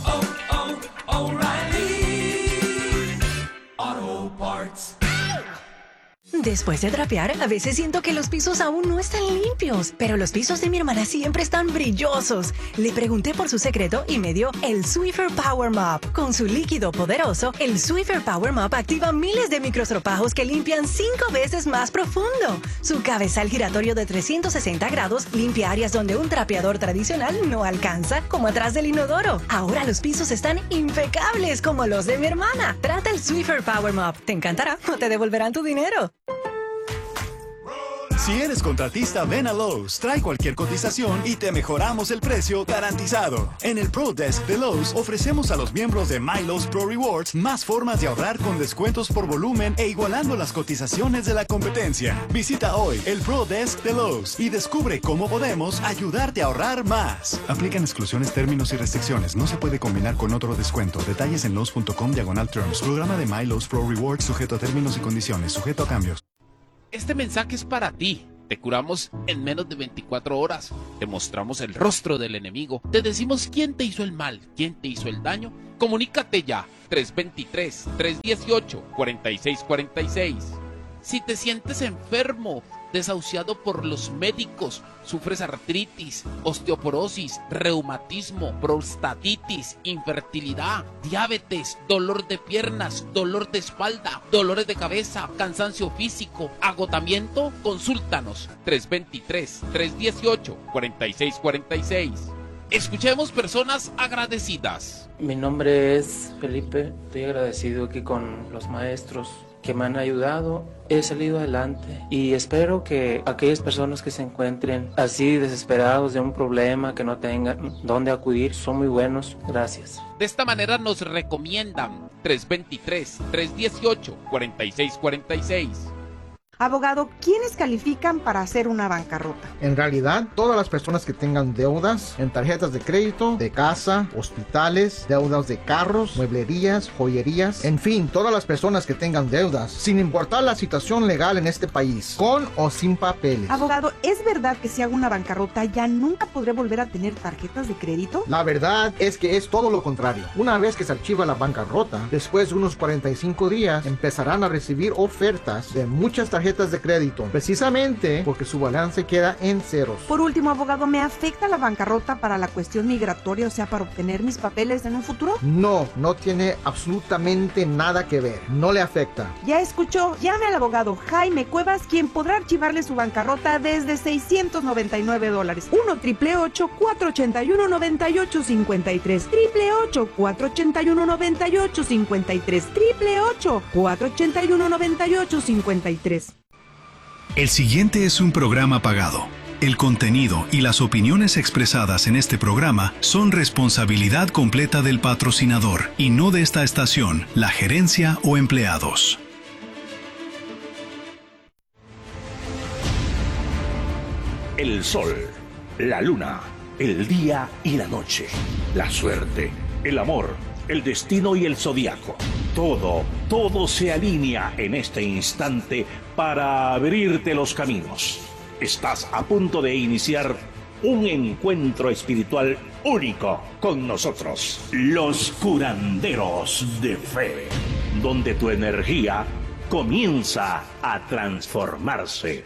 O'Reilly Auto Parts. Después de trapear, a veces siento que los pisos aún no están limpios, pero los pisos de mi hermana siempre están brillosos. Le pregunté por su secreto y me dio el Swiffer Power Mop. Con su líquido poderoso, el Swiffer Power Mop activa miles de microstropajos que limpian 5 veces más profundo. Su cabezal giratorio de 360 grados limpia áreas donde un trapeador tradicional no alcanza, como atrás del inodoro. Ahora los pisos están impecables como los de mi hermana. Trata el Swiffer Power Mop. Te encantará o te devolverán tu dinero. Si eres contratista, ven a Lowe's, trae cualquier cotización y te mejoramos el precio garantizado. En el Pro Desk de Lowe's ofrecemos a los miembros de My Lowe's Pro Rewards más formas de ahorrar con descuentos por volumen e igualando las cotizaciones de la competencia. Visita hoy el Pro Desk de Lowe's y descubre cómo podemos ayudarte a ahorrar más. Aplican exclusiones, términos y restricciones. No se puede combinar con otro descuento. Detalles en Lowe's.com/terms. Programa de My Lowe's Pro Rewards sujeto a términos y condiciones, sujeto a cambios. Este mensaje es para ti. Te curamos en menos de 24 horas. Te mostramos el rostro del enemigo. Te decimos quién te hizo el mal, quién te hizo el daño. Comunícate ya. 323-318-4646. Si te sientes enfermo, desahuciado por los médicos, sufres artritis, osteoporosis, reumatismo, prostatitis, infertilidad, diabetes, dolor de piernas, dolor de espalda, dolores de cabeza, cansancio físico, agotamiento, consúltanos. 323-318-4646. Escuchemos personas agradecidas. Mi nombre es Felipe, estoy agradecido aquí con los maestros que me han ayudado, he salido adelante y espero que aquellas personas que se encuentren así desesperados de un problema, que no tengan dónde acudir, son muy buenos. Gracias. De esta manera nos recomiendan 323-318-4646. Abogado, ¿quiénes califican para hacer una bancarrota? En realidad, todas las personas que tengan deudas en tarjetas de crédito, de casa, hospitales, deudas de carros, mueblerías, joyerías, en fin, todas las personas que tengan deudas, sin importar la situación legal en este país, con o sin papeles. Abogado, ¿es verdad que si hago una bancarrota ya nunca podré volver a tener tarjetas de crédito? La verdad es que es todo lo contrario. Una vez que se archiva la bancarrota, después de unos 45 días, empezarán a recibir ofertas de muchas tarjetas de crédito, precisamente porque su balance queda en ceros. Por último, abogado, ¿me afecta la bancarrota para la cuestión migratoria, o sea, para obtener mis papeles en un futuro? No, no tiene absolutamente nada que ver, no le afecta. Ya escuchó, llame al abogado Jaime Cuevas, quien podrá archivarle su bancarrota desde $699. 1-888-481-9853, 888-481-9853, 888-481-9853. El siguiente es un programa pagado. El contenido y las opiniones expresadas en este programa son responsabilidad completa del patrocinador y no de esta estación, la gerencia o empleados. El sol, la luna, el día y la noche, la suerte, el amor, el destino y el zodiaco. Todo se alinea en este instante para abrirte los caminos. Estás a punto de iniciar un encuentro espiritual único con nosotros, los curanderos de fe, donde tu energía comienza a transformarse.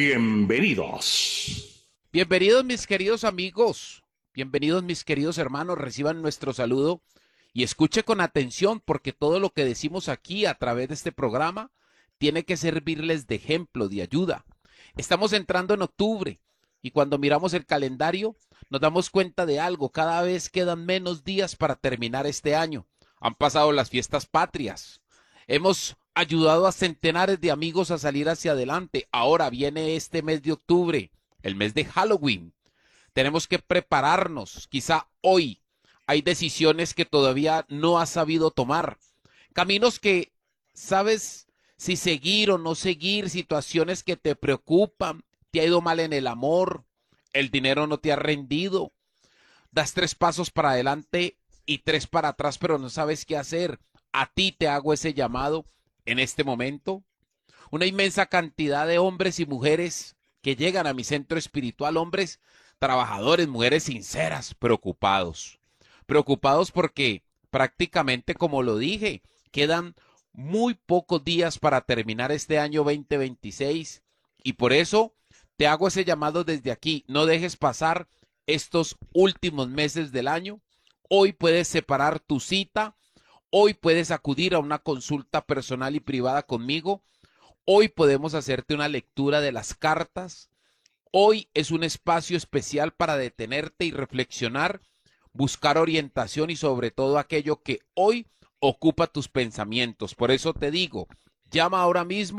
Bienvenidos. Bienvenidos mis queridos amigos, bienvenidos mis queridos hermanos, reciban nuestro saludo. Y escuche con atención porque todo lo que decimos aquí a través de este programa tiene que servirles de ejemplo, de ayuda. Estamos entrando en octubre y cuando miramos el calendario nos damos cuenta de algo. Cada vez quedan menos días para terminar este año. Han pasado las fiestas patrias. Hemos ayudado a centenares de amigos a salir hacia adelante. Ahora viene este mes de octubre, el mes de Halloween. Tenemos que prepararnos. Quizá hoy hay decisiones que todavía no has sabido tomar, caminos que sabes si seguir o no seguir, situaciones que te preocupan, te ha ido mal en el amor, el dinero no te ha rendido, das 3 pasos para adelante y 3 para atrás, pero no sabes qué hacer. A ti te hago ese llamado en este momento. Una inmensa cantidad de hombres y mujeres que llegan a mi centro espiritual, hombres trabajadores, mujeres sinceras, preocupados porque prácticamente, como lo dije, quedan muy pocos días para terminar este año 2026 y por eso te hago ese llamado desde aquí. No dejes pasar estos últimos meses del año. Hoy puedes separar tu cita, hoy puedes acudir a una consulta personal y privada conmigo, hoy podemos hacerte una lectura de las cartas, hoy es un espacio especial para detenerte y reflexionar, buscar orientación y sobre todo aquello que hoy ocupa tus pensamientos. Por eso te digo, llama ahora mismo,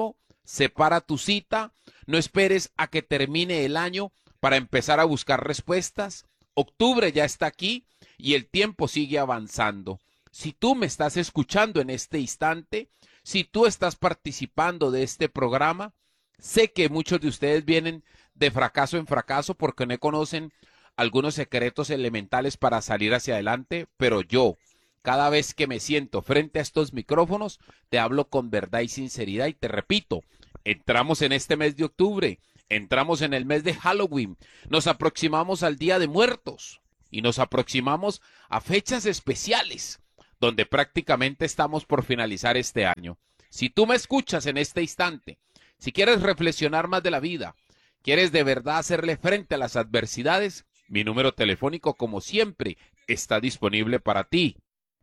separa tu cita, no esperes a que termine el año para empezar a buscar respuestas. Octubre ya está aquí y el tiempo sigue avanzando. Si tú me estás escuchando en este instante, si tú estás participando de este programa, sé que muchos de ustedes vienen de fracaso en fracaso porque no conocen algunos secretos elementales para salir hacia adelante, pero yo, cada vez que me siento frente a estos micrófonos, te hablo con verdad y sinceridad y te repito, entramos en este mes de octubre, entramos en el mes de Halloween, nos aproximamos al Día de Muertos y nos aproximamos a fechas especiales donde prácticamente estamos por finalizar este año. Si tú me escuchas en este instante, si quieres reflexionar más de la vida, quieres de verdad hacerle frente a las adversidades, mi número telefónico, como siempre, está disponible para ti.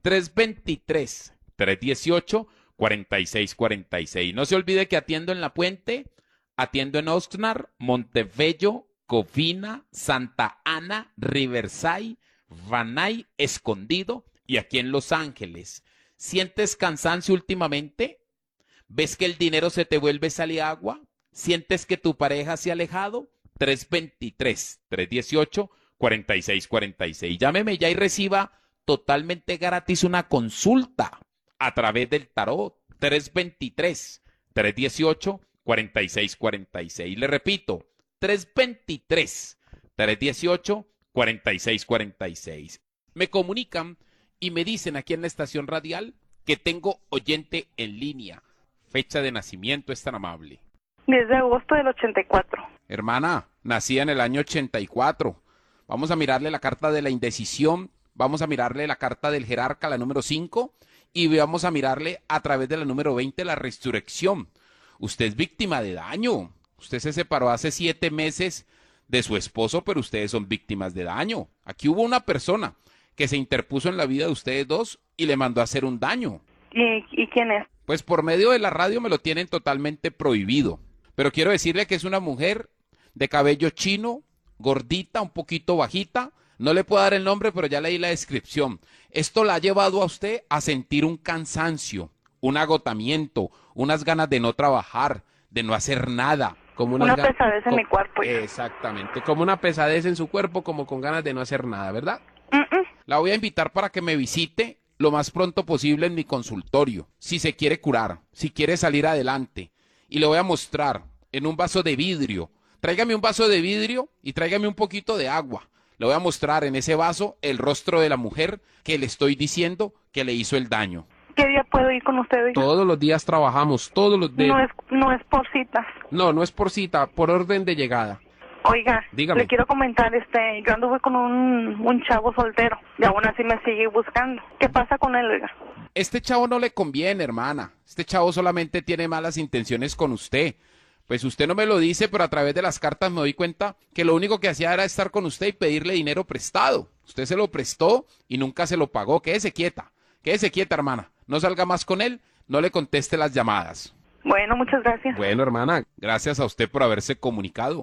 323-318-4646. No se olvide que atiendo en La Puente, atiendo en Oxnard, Montebello, Covina, Santa Ana, Riverside, Van Nuys, Escondido y aquí en Los Ángeles. ¿Sientes cansancio últimamente? ¿Ves que el dinero se te vuelve sal y agua? ¿Sientes que tu pareja se ha alejado? 323-318-4646. Llámeme ya y reciba totalmente gratis una consulta a través del tarot. 323-318-4646. Le repito, 323-318-4646. Me comunican y me dicen aquí en la estación radial que tengo oyente en línea. Fecha de nacimiento, es tan amable. 10 de agosto del 84. Hermana, nacida en el año 84. Vamos a mirarle la carta de la indecisión, vamos a mirarle la carta del jerarca, la número 5, y vamos a mirarle a través de la número 20, la resurrección. Usted es víctima de daño. Usted se separó hace 7 meses de su esposo, pero ustedes son víctimas de daño. Aquí hubo una persona que se interpuso en la vida de ustedes dos y le mandó a hacer un daño. ¿Y quién es? Pues por medio de la radio me lo tienen totalmente prohibido. Pero quiero decirle que es una mujer de cabello chino, gordita, un poquito bajita. No le puedo dar el nombre, pero ya leí la descripción. Esto la ha llevado a usted a sentir un cansancio, un agotamiento, unas ganas de no trabajar, de no hacer nada. Como una pesadez en mi cuerpo. Exactamente, como una pesadez en su cuerpo, como con ganas de no hacer nada, ¿verdad? La voy a invitar para que me visite lo más pronto posible en mi consultorio, si se quiere curar, si quiere salir adelante. Y le voy a mostrar en un vaso de vidrio. Tráigame un vaso de vidrio y tráigame un poquito de agua. Le voy a mostrar en ese vaso el rostro de la mujer que le estoy diciendo que le hizo el daño. ¿Qué día puedo ir con ustedes? Todos los días trabajamos, todos los días. No es por citas. No es por cita, por orden de llegada. Oiga, dígame. Le quiero comentar, yo anduve con un chavo soltero y aún así me sigue buscando. ¿Qué pasa con él, oiga? Este chavo no le conviene, hermana. Este chavo solamente tiene malas intenciones con usted. Pues usted no me lo dice, pero a través de las cartas me doy cuenta que lo único que hacía era estar con usted y pedirle dinero prestado. Usted se lo prestó y nunca se lo pagó. Quédese quieta, hermana. No salga más con él, no le conteste las llamadas. Bueno, muchas gracias. Bueno, hermana, gracias a usted por haberse comunicado.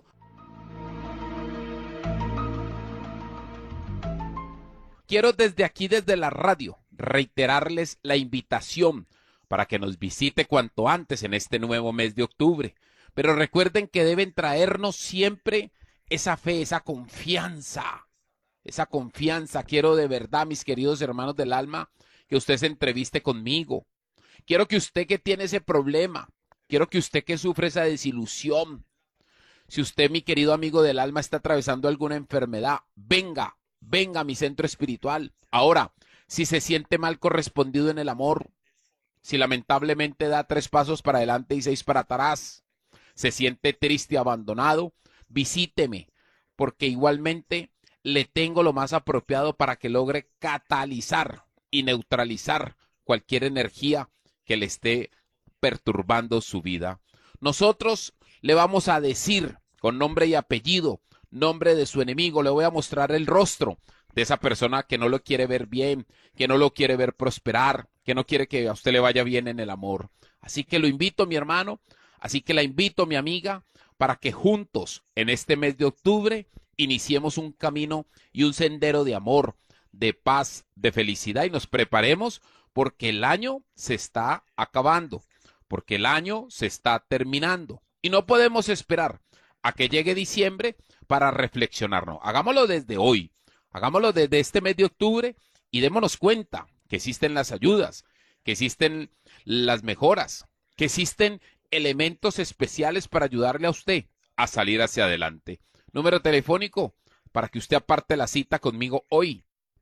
Quiero desde aquí, desde la radio, reiterarles la invitación para que nos visite cuanto antes en este nuevo mes de octubre. Pero recuerden que deben traernos siempre esa fe, esa confianza. Esa confianza. Quiero de verdad, mis queridos hermanos del alma, que usted se entreviste conmigo. Quiero que usted que tiene ese problema, quiero que usted que sufre esa desilusión, si usted, mi querido amigo del alma, está atravesando alguna enfermedad, venga a mi centro espiritual. Ahora, si se siente mal correspondido en el amor, si lamentablemente da 3 pasos para adelante y 6 para atrás, se siente triste y abandonado, visíteme, porque igualmente le tengo lo más apropiado para que logre catalizar y neutralizar cualquier energía que le esté perturbando su vida. Nosotros le vamos a decir con nombre y apellido, nombre de su enemigo, le voy a mostrar el rostro de esa persona que no lo quiere ver bien, que no lo quiere ver prosperar, que no quiere que a usted le vaya bien en el amor. Así que lo invito, mi hermano, así que la invito, mi amiga, para que juntos en este mes de octubre iniciemos un camino y un sendero de amor, de paz, de felicidad y nos preparemos porque el año se está acabando, porque el año se está terminando y no podemos esperar a que llegue diciembre para reflexionarnos. Hagámoslo desde hoy, hagámoslo desde este mes de octubre y démonos cuenta que existen las ayudas, que existen las mejoras, que existen elementos especiales para ayudarle a usted a salir hacia adelante. Número telefónico para que usted aparte la cita conmigo hoy,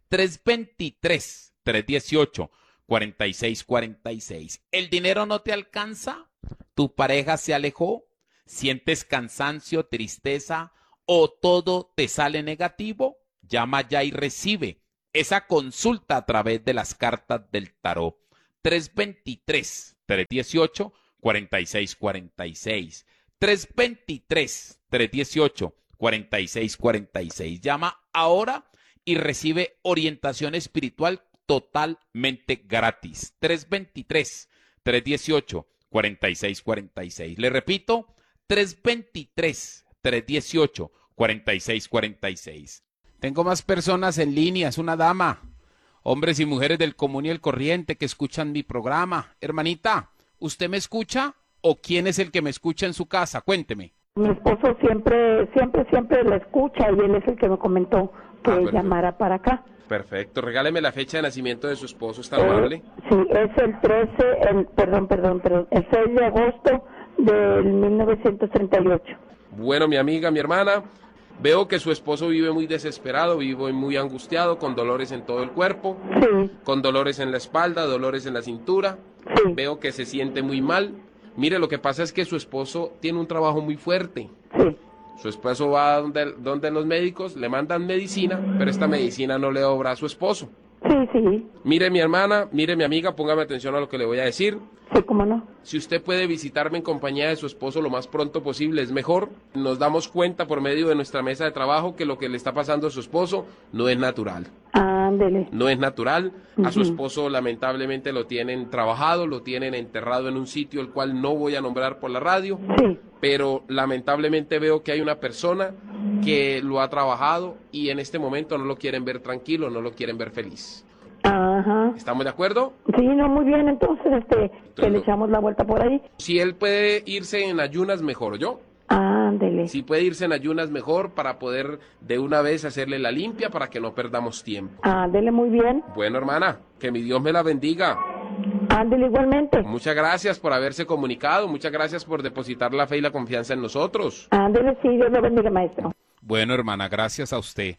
323-318-4646. ¿El dinero no te alcanza? ¿Tu pareja se alejó? ¿Sientes cansancio, tristeza o todo te sale negativo? Llama ya y recibe esa consulta a través de las cartas del tarot. 323-318-4646. 323-318-4646. Llama ahora y recibe orientación espiritual totalmente gratis. 323-318-4646. Le repito, 323-318-4646. Tengo más personas en línea, es una dama. Hombres y mujeres del común y el corriente que escuchan mi programa. Hermanita, ¿usted me escucha o quién es el que me escucha en su casa? Cuénteme. Mi esposo siempre la escucha y él es el que me comentó que llamara para acá. Perfecto, regáleme la fecha de nacimiento de su esposo, ¿está amable? Sí, es el 6 de agosto del 1938. Bueno, mi amiga, mi hermana, veo que su esposo vive muy desesperado, vive muy angustiado, con dolores en todo el cuerpo, sí, con dolores en la espalda, dolores en la cintura, sí, veo que se siente muy mal. Mire, lo que pasa es que su esposo tiene un trabajo muy fuerte. Sí. Su esposo va donde los médicos, le mandan medicina, pero esta medicina no le obra a su esposo. Sí, sí. Mire, mi hermana, mire, mi amiga, póngame atención a lo que le voy a decir. Sí, cómo no. Si usted puede visitarme en compañía de su esposo lo más pronto posible, es mejor. Nos damos cuenta por medio de nuestra mesa de trabajo que lo que le está pasando a su esposo no es natural. Ándele. No es natural. A su esposo lamentablemente lo tienen trabajado, lo tienen enterrado en un sitio el cual no voy a nombrar por la radio. Sí. Pero lamentablemente veo que hay una persona que lo ha trabajado y en este momento no lo quieren ver tranquilo, no lo quieren ver feliz. Ajá. ¿Estamos de acuerdo? Sí, no, muy bien, entonces, que le echamos la vuelta por ahí. Si él puede irse en ayunas, mejor, ¿yo? Ándele. Si puede irse en ayunas, mejor, para poder de una vez hacerle la limpia para que no perdamos tiempo. Ándele, muy bien. Bueno, hermana, que mi Dios me la bendiga. Ándele, igualmente. Muchas gracias por haberse comunicado, muchas gracias por depositar la fe y la confianza en nosotros. Ándele, sí, Dios lo bendiga, maestro. Bueno, hermana, gracias a usted.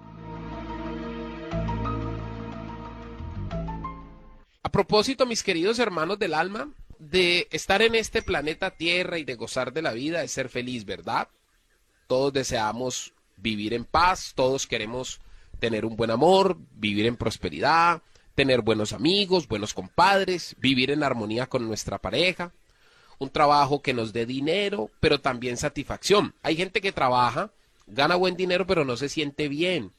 A propósito, mis queridos hermanos del alma, de estar en este planeta Tierra y de gozar de la vida, de ser feliz, ¿verdad? Todos deseamos vivir en paz, todos queremos tener un buen amor, vivir en prosperidad, tener buenos amigos, buenos compadres, vivir en armonía con nuestra pareja, un trabajo que nos dé dinero, pero también satisfacción. Hay gente que trabaja, gana buen dinero, pero no se siente bien,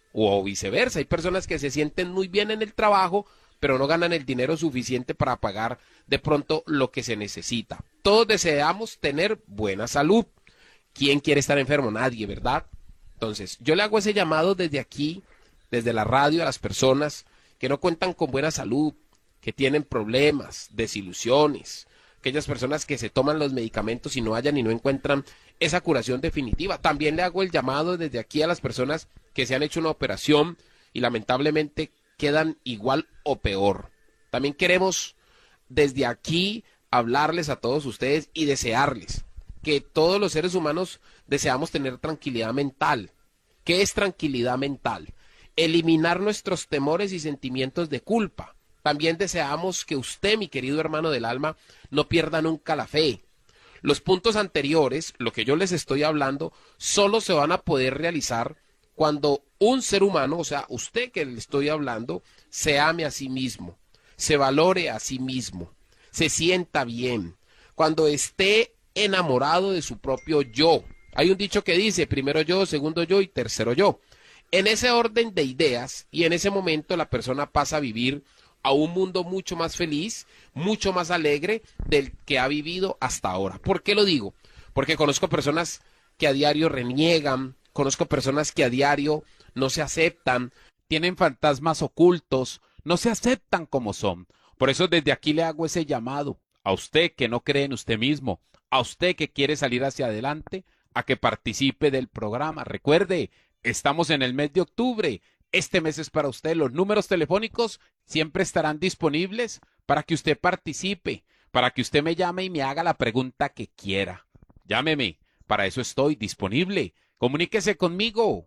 o viceversa. Hay personas que se sienten muy bien en el trabajo, pero no ganan el dinero suficiente para pagar de pronto lo que se necesita. Todos deseamos tener buena salud. ¿Quién quiere estar enfermo? Nadie, ¿verdad? Entonces, yo le hago ese llamado desde aquí, desde la radio, a las personas que no cuentan con buena salud, que tienen problemas, desilusiones, aquellas personas que se toman los medicamentos y no hallan y no encuentran esa curación definitiva. También le hago el llamado desde aquí a las personas que se han hecho una operación y lamentablemente quedan igual o peor. También queremos desde aquí hablarles a todos ustedes y desearles que todos los seres humanos deseamos tener tranquilidad mental. ¿Qué es tranquilidad mental? Eliminar nuestros temores y sentimientos de culpa. También deseamos que usted, mi querido hermano del alma, no pierda nunca la fe. Los puntos anteriores, lo que yo les estoy hablando, solo se van a poder realizar cuando un ser humano, o sea, usted que le estoy hablando, se ame a sí mismo, se valore a sí mismo, se sienta bien, cuando esté enamorado de su propio yo. Hay un dicho que dice, primero yo, segundo yo y tercero yo. En ese orden de ideas y en ese momento la persona pasa a vivir a un mundo mucho más feliz, mucho más alegre del que ha vivido hasta ahora. ¿Por qué lo digo? Porque conozco personas que a diario reniegan, conozco personas que a diario no se aceptan, tienen fantasmas ocultos, no se aceptan como son. Por eso desde aquí le hago ese llamado a usted que no cree en usted mismo, a usted que quiere salir hacia adelante, a que participe del programa. Recuerde, estamos en el mes de octubre. Este mes es para usted. Los números telefónicos siempre estarán disponibles para que usted participe, para que usted me llame y me haga la pregunta que quiera. Llámeme, para eso estoy disponible. Comuníquese conmigo.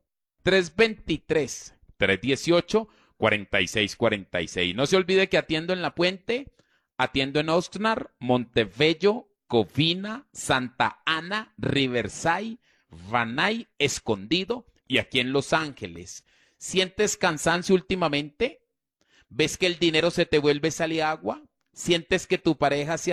323-318-4646. No se olvide que atiendo en La Puente, atiendo en Oxnard, Montebello, Covina, Santa Ana, Riverside, Van Nuys, Escondido y aquí en Los Ángeles. ¿Sientes cansancio últimamente? ¿Ves que el dinero se te vuelve saliagua? ¿Sientes que tu pareja se